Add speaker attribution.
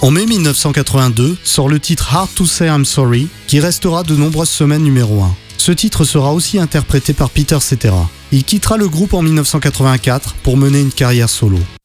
Speaker 1: En mai 1982 sort le titre Hard to Say I'm Sorry, qui restera de nombreuses semaines numéro 1. Ce titre sera aussi interprété par Peter Cetera. Il quittera le groupe en 1984 pour mener une carrière solo.